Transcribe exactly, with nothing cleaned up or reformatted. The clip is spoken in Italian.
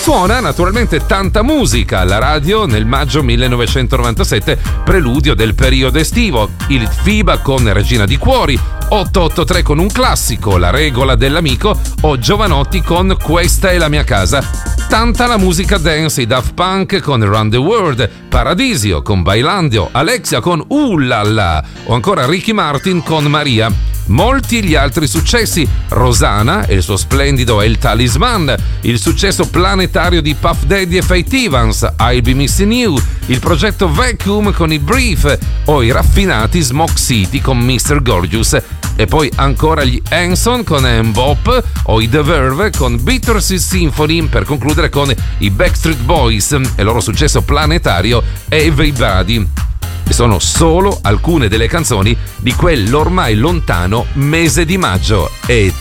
Suona naturalmente tanta musica alla radio nel maggio millenovecentonovantasette, preludio del periodo estivo. Il FIBA con Regina di Cuori, otto otto tre con un classico, La regola dell'amico, o Giovanotti con Questa è la mia casa. Tanta la musica dance, i Daft Punk con Around the World, Paradisio con Bailando, Alexia con Uh la la, o ancora Ricky Martin con Maria. Molti gli altri successi, Rosanna e il suo splendido El Talisman, il successo planetario di Puff Daddy e Faith Evans, I'll Be Missing You, il progetto Vacuum con i Brief, o i raffinati Smoke City con mister Gorgeous, e poi ancora gli Hanson con M-Bop o i The Verve con Bittersweet Symphony, per concludere con i Backstreet Boys e il loro successo planetario Everybody. E sono solo alcune delle canzoni di quell'ormai lontano mese di maggio. E